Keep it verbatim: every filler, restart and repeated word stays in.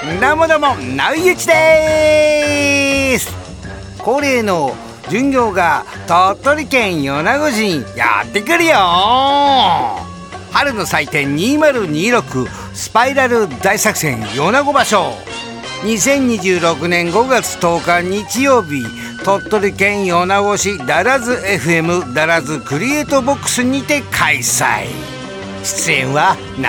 どうもどうも、なうゆちでーす。恒例の巡業が鳥取県米子市にやってくるよ。春の祭典にせんにじゅうろくスパイラル大作戦米子場所、にせんにじゅうろくねんごがつとおか日曜日、鳥取県米子市ダラズ エフエム ダラズクリエイトボックスにて開催。出演は